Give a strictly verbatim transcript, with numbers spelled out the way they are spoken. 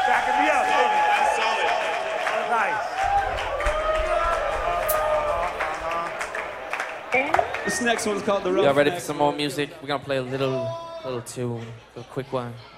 Backing me up. That's solid. Nice. This next one's called The Rough Y'all ready for Neck. some more music? We're gonna play a little, little tune, a quick one.